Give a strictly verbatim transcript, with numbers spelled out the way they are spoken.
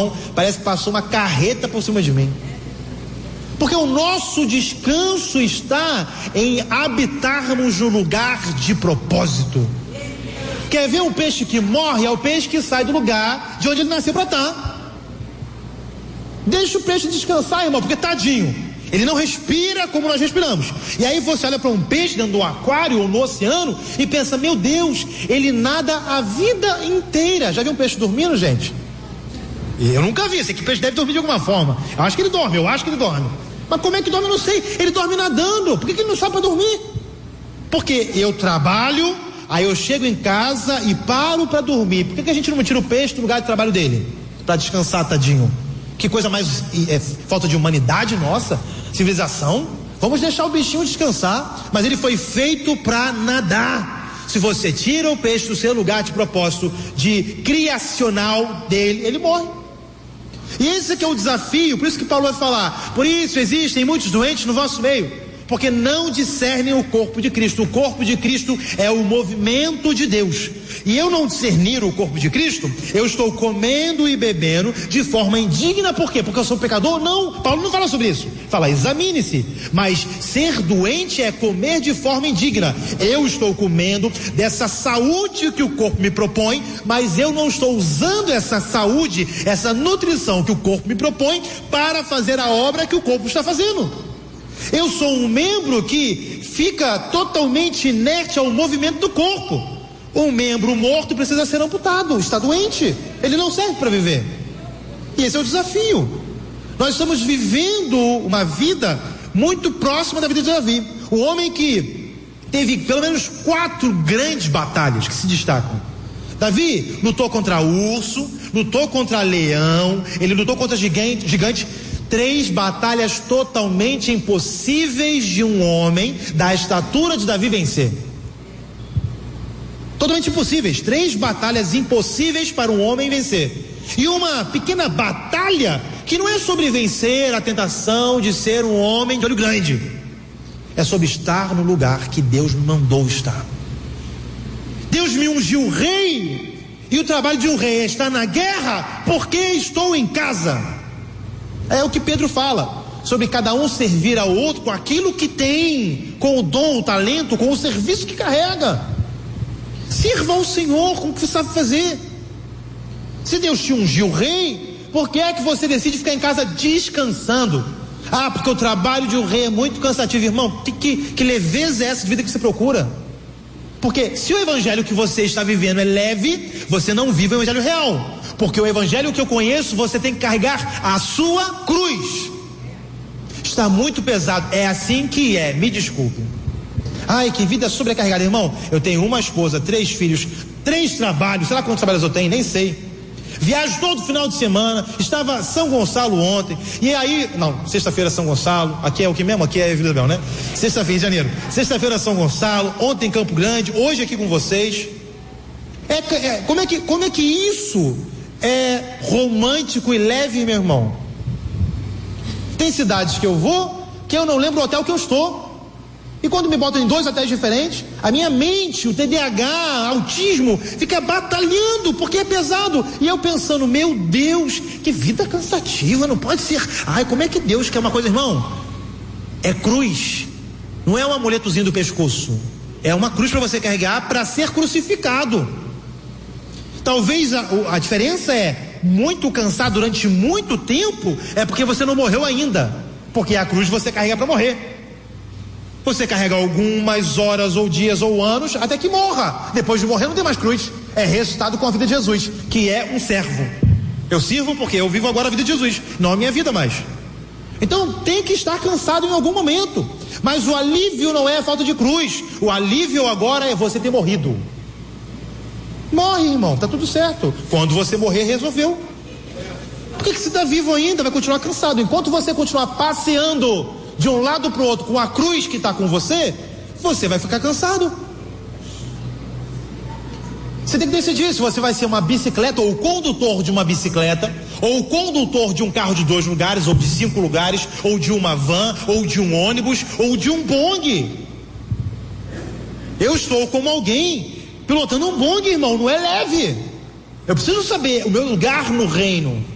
irmão, parece que passou uma carreta por cima de mim. Porque o nosso descanso está em habitarmos no lugar de propósito. Quer ver um peixe que morre? É o peixe que sai do lugar de onde ele nasceu para estar. Deixa o peixe descansar, irmão, porque tadinho, ele não respira como nós respiramos. E aí você olha para um peixe dentro do aquário ou no oceano e pensa, meu Deus, ele nada a vida inteira. Já viu um peixe dormindo, gente? Eu nunca vi, sei que o peixe deve dormir de alguma forma. Eu acho que ele dorme, eu acho que ele dorme. Mas como é que dorme? Eu não sei. Ele dorme nadando. Por que, que ele não sabe para dormir? Porque eu trabalho, aí eu chego em casa e paro para dormir. Por que, que a gente não tira o peixe do lugar de trabalho dele? Para descansar, tadinho. Que coisa mais é, falta de humanidade nossa, civilização. Vamos deixar o bichinho descansar. Mas ele foi feito para nadar. Se você tira o peixe do seu lugar de propósito, de criacional dele, ele morre. E esse que é o desafio, por isso que Paulo vai falar, por isso existem muitos doentes no vosso meio, porque não discernem o corpo de Cristo. O corpo de Cristo é o movimento de Deus, e eu não discernir o corpo de Cristo, eu estou comendo e bebendo de forma indigna. Por quê? Porque eu sou pecador? Não, Paulo não fala sobre isso, fala examine-se. Mas ser doente é comer de forma indigna. Eu estou comendo dessa saúde que o corpo me propõe, mas eu não estou usando essa saúde, essa nutrição que o corpo me propõe para fazer a obra que o corpo está fazendo. Eu sou um membro que fica totalmente inerte ao movimento do corpo. Um membro morto precisa ser amputado, está doente, ele não serve para viver. E esse é o desafio. Nós estamos vivendo uma vida muito próxima da vida de Davi, o homem que teve pelo menos quatro grandes batalhas que se destacam. Davi lutou contra urso, lutou contra leão, ele lutou contra gigante, gigante. Três batalhas totalmente impossíveis de um homem da estatura de Davi vencer. Totalmente impossíveis. Três batalhas impossíveis para um homem vencer. E uma pequena batalha que não é sobre vencer a tentação de ser um homem de olho grande. É sobre estar no lugar que Deus me mandou estar. Deus me ungiu rei, e o trabalho de um rei é estar na guerra, porque estou em casa. É o que Pedro fala, sobre cada um servir ao outro com aquilo que tem, com o dom, o talento, com o serviço que carrega. Sirva ao Senhor com o que você sabe fazer. Se Deus te ungiu rei, por que é que você decide ficar em casa descansando? Ah, porque o trabalho de um rei é muito cansativo. Irmão, que, que, que leveza é essa de vida que você procura? Porque se o evangelho que você está vivendo é leve, você não vive o evangelho real. Porque o evangelho que eu conheço, você tem que carregar a sua cruz. Está muito pesado, é assim que é, me desculpe. Ai, que vida sobrecarregada, irmão. Eu tenho uma esposa, três filhos, três trabalhos, sei lá quantos trabalhos eu tenho, nem sei. Viajo todo final de semana, estava em São Gonçalo ontem, e aí, não, sexta-feira São Gonçalo, aqui é o que mesmo? Aqui é Vila Isabel, né? Sexta-feira em janeiro, sexta-feira São Gonçalo, ontem em Campo Grande, hoje aqui com vocês. É, é, como, é que, como é que isso é romântico e leve, meu irmão? Tem cidades que eu vou, que eu não lembro o hotel que eu estou. E quando me botam em dois hotéis diferentes, a minha mente, o T D A H, autismo, fica batalhando, porque é pesado. E eu pensando, meu Deus, que vida cansativa, não pode ser. Ai, como é que Deus quer uma coisa, irmão? É cruz, não é um amuletozinho do pescoço. É uma cruz para você carregar para ser crucificado. Talvez a, a diferença é, muito cansado durante muito tempo, é porque você não morreu ainda. Porque a cruz você carrega para morrer. Você carrega algumas horas ou dias ou anos até que morra. Depois de morrer não tem mais cruz. É ressuscitado com a vida de Jesus, que é um servo. Eu sirvo porque eu vivo agora a vida de Jesus, não a minha vida mais. Então tem que estar cansado em algum momento. Mas o alívio não é a falta de cruz. O alívio agora é você ter morrido. Morre, irmão, tá tudo certo. Quando você morrer, resolveu. Por que, que você está vivo ainda? Vai continuar cansado. Enquanto você continuar passeando de um lado para o outro com a cruz que está com você, você vai ficar cansado. Você tem que decidir se você vai ser uma bicicleta, ou o condutor de uma bicicleta, ou o condutor de um carro de dois lugares, ou de cinco lugares, ou de uma van, ou de um ônibus, ou de um bongue. Eu estou como alguém pilotando um bongue, irmão, não é leve. Eu preciso saber o meu lugar no reino.